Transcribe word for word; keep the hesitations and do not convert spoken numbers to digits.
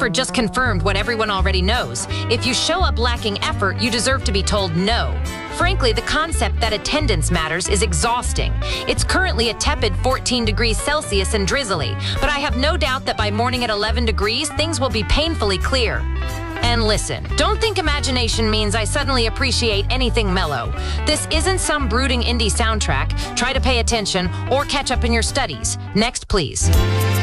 Stanford just confirmed what everyone already knows. If you show up lacking effort, you deserve to be told no. Frankly, the concept that attendance matters is exhausting. It's currently a tepid fourteen degrees Celsius and drizzly, but I have no doubt that by morning at eleven degrees, things will be painfully clear. And listen, don't think imagination means I suddenly appreciate anything mellow. This isn't some brooding indie soundtrack. Try to pay attention or catch up in your studies. Next, please.